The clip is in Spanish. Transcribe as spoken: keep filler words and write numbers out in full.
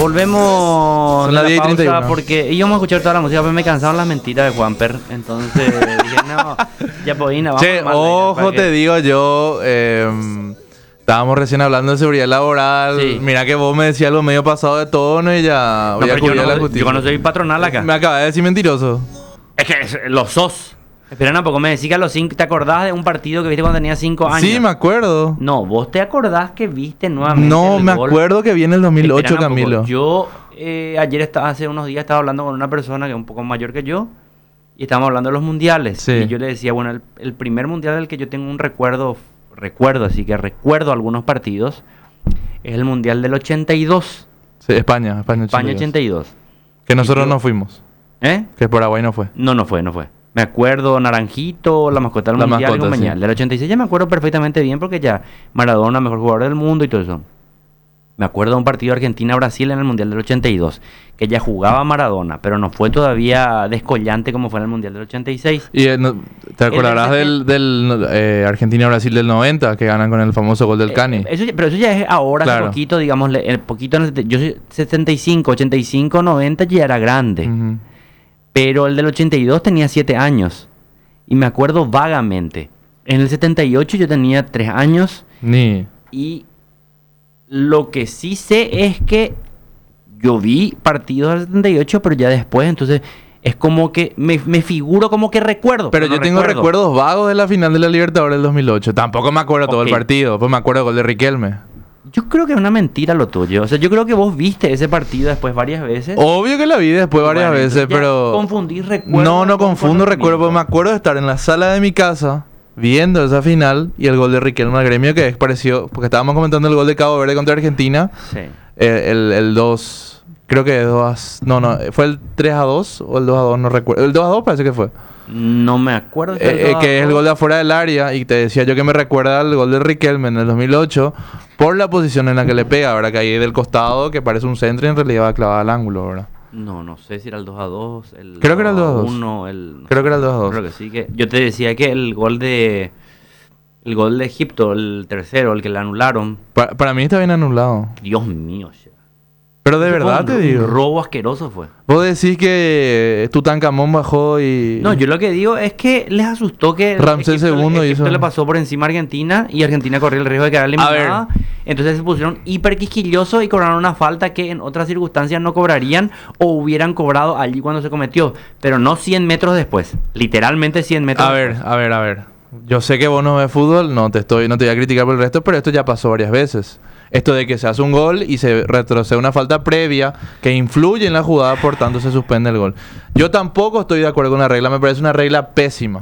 volvemos Son de las la diez y treinta y pausa uno. porque íbamos a escuchar toda la música, pero me cansaron las mentiras de Juanper. Entonces dije, no, ya Poina, vamos Che, nomás al aire, ojo, para te que- digo yo, eh, estábamos recién hablando de seguridad laboral. Sí. Mira que vos me decías algo medio pasado de tono y ya No, voy a pero yo, acudir a la no, justicia. yo no soy patronal acá. Me acabas de decir mentiroso. Es que es- lo sos. Espera un poco, me decís que a los cinco, ¿te acordás de un partido que viste cuando tenía cinco años? Sí, me acuerdo. No, vos te acordás que viste nuevamente No, el me gol? acuerdo que viene el dos mil ocho, Espera un poco, Camilo. Yo eh, ayer estaba, hace unos días estaba hablando con una persona que es un poco mayor que yo y estábamos hablando de los mundiales. Sí. Y yo le decía, bueno, el, el primer mundial del que yo tengo un recuerdo, recuerdo, así que recuerdo algunos partidos, es el mundial del ochenta y dos. Sí, España, España, España ochenta y dos. ochenta y dos. Que nosotros yo- no fuimos. ¿Eh? Que Paraguay no fue. No, no fue, no fue. Me acuerdo Naranjito, la mascota del La mundial y mascota, compañía. sí. Del ochenta y seis ya me acuerdo perfectamente bien porque ya Maradona, mejor jugador del mundo y todo eso. Me acuerdo de un partido Argentina-Brasil en el mundial del ochenta y dos, que ya jugaba Maradona, pero no fue todavía descollante como fue en el mundial del ochenta y seis. Y eh, no- te acordarás El- del, del eh, Argentina-Brasil del noventa, que ganan con el famoso gol del Cani. Eh, eso ya- pero eso ya es ahora, hace Claro. poquito, digamos, le- el poquito en el sete- yo soy setenta y cinco, ochenta y cinco, noventa ya era grande. Ujú. Pero el del ochenta y dos tenía siete años. Y me acuerdo vagamente. En el setenta y ocho yo tenía tres años. Ni. Y lo que sí sé es que yo vi partidos del setenta y ocho, pero ya después, entonces es como que me, me figuro como que recuerdo. Pero no yo tengo recuerdo. recuerdos vagos de la final de la Libertadores del dos mil ocho. Tampoco me acuerdo todo el Ok. partido. Pues me acuerdo del gol de Riquelme. Yo creo que es una mentira lo tuyo. O sea, yo creo que vos viste ese partido después varias veces. Obvio que la vi después varias Bueno, veces, entonces ya pero... confundís recuerdos No, no con confundo recuerdo, porque me conocimiento. acuerdo de estar en la sala de mi casa viendo esa final y el gol de Riquelme al Gremio, que es parecido, porque estábamos comentando el gol de Cabo Verde contra Argentina, Sí. eh, el, el dos, creo que dos, no, no, fue el tres a dos o el dos a dos, no recuerdo, el dos a dos parece que fue, No me acuerdo. si Eh, el eh, dos a que es el dos. gol de afuera del área, y te decía yo que me recuerda al gol de Riquelme en el dos mil ocho por la posición en la que le pega, ¿verdad? Que ahí del costado, que parece un centro y en realidad va clavada al ángulo, ¿verdad? No, no sé si era el dos a dos. El Creo que era el dos a dos. uno, el... Creo que era el dos a dos. Creo que sí. Que yo te decía que el gol de... El gol de Egipto, el tercero, el que le anularon. Pa- para mí está bien anulado. Dios mío. che. Pero de Ese fue verdad un- te un digo. robo asqueroso fue. Vos decís que Tutankamón bajó y... No, yo lo que digo es que les asustó que Ramsés Egipto, le- segundo Egipto hizo- le pasó por encima a Argentina y Argentina corrió el riesgo de quedar eliminada. Entonces se pusieron hiper quisquillosos y cobraron una falta que en otras circunstancias no cobrarían o hubieran cobrado allí cuando se cometió, pero no cien metros después, literalmente cien metros A ver, después. a ver, a ver. Yo sé que vos no ves fútbol, no te estoy, no te voy a criticar por el resto, pero esto ya pasó varias veces. Esto de que se hace un gol y se retrocede una falta previa que influye en la jugada, por tanto se suspende el gol. Yo tampoco estoy de acuerdo con la regla, me parece una regla pésima.